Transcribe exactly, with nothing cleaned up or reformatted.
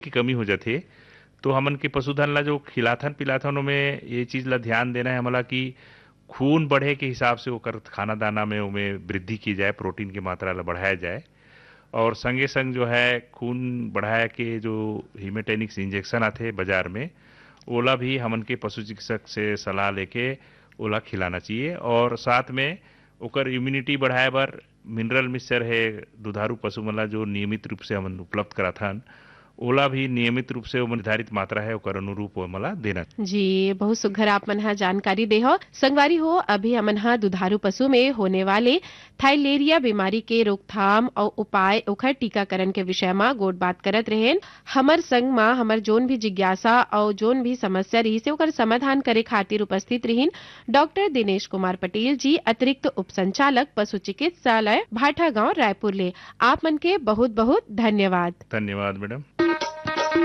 की कमी हो जाथे तो हमन के पशुधन ला जो खिलाथन पिलाथन में ये चीज ला ध्यान देना है हमला कि खून बढ़े के हिसाब से ओकर खाना दाना में उमें वृद्धि की जाए, प्रोटीन की मात्रा ला बढ़ाया जाए और संगे संग जो है खून बढ़ाया के जो हीमेटेनिक्स इंजेक्शन आते बाजार में ओला भी हमन के पशु चिकित्सक से सलाह लेके ओला खिलाना चाहिए और साथ में ओकर इम्यूनिटी बढ़ाए बर मिनरल मिक्सचर है दुधारू पशु मन ला जो नियमित रूप से हमन उपलब्ध कराथन ओला भी नियमित रूप से वो निर्धारित मात्रा है ओकर अनुरूप ओमला देना। जी बहुत सुघर आप मन हा जानकारी दे हो। संगवारी हो अभी हमन हा दुधारू पशु में होने वाले थाइलेरिया बीमारी के रोकथाम और उपाय ओखर टीकाकरण के विषय में गोट बात करत रहेन। हमर संग में हमर जोन भी जिज्ञासा और जोन भी समस्या रही से ओकर समाधान करे खातिर उपस्थित रहीन डॉक्टर दिनेश कुमार पटेल जी, अतिरिक्त उप संचालक पशु चिकित्सालय भाटा गांव रायपुर ले। आप मन के बहुत बहुत धन्यवाद। धन्यवाद मैडम।